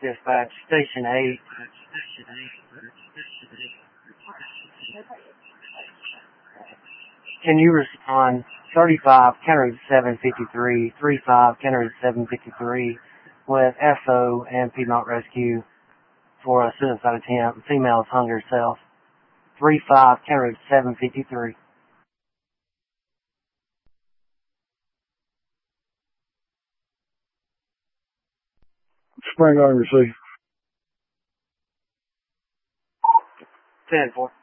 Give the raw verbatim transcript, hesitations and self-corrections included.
Dispatch, Station eight. Can you respond? thirty-five, counter seven fifty-three, thirty-five, counter seven fifty-three, with S O and Piedmont Rescue for a suicide attempt. Female has hung herself. thirty-five, counter seven fifty-three. Spring on receive. ten four.